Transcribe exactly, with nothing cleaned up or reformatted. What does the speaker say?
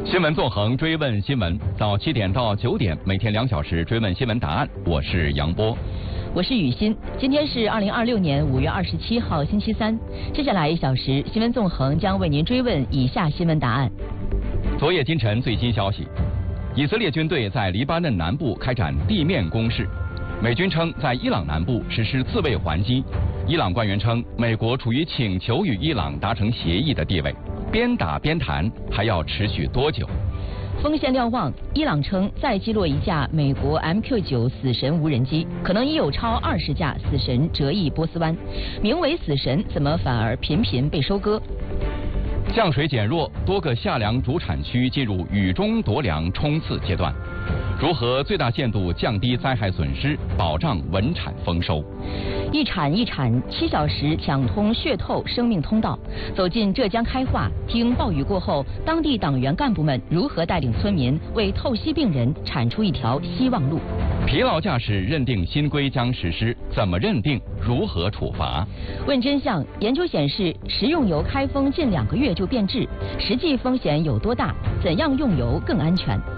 新闻纵横，追问新闻，早七点到九点，每天两小时追问新闻答案。我是杨波， 我是雨欣。今天是二零二六年五月二十七号，星期三。接下来一小时，新闻纵横将为您追问以下新闻答案。 昨夜今晨最新消息，以色列军队在黎巴嫩南部开展地面攻势，美军称在伊朗南部实施自卫还击。伊朗官员称，美国处于请求与伊朗达成协议的地位。边打边谈还要持续多久？ 锋线瞭望，伊朗称再击落一架美国 M Q 九死神无人机，可能已有超二十架死神折翼波斯湾。名为死神，怎么反而频频被收割？ 降水减弱，多个夏粮主产区进入雨中夺粮冲刺阶段。如何最大限度降低灾害损失，保障稳产丰收？ 一产一产，七小时抢通血透生命通道。走进浙江开化，听暴雨过后，当地党员干部们如何带领村民为透析病人铲出一条希望路。 疲劳驾驶认定新规将实施，怎么认定？如何处罚？ 问真相，研究显示，食用油开封近两个月就变质，实际风险有多大？怎样用油更安全？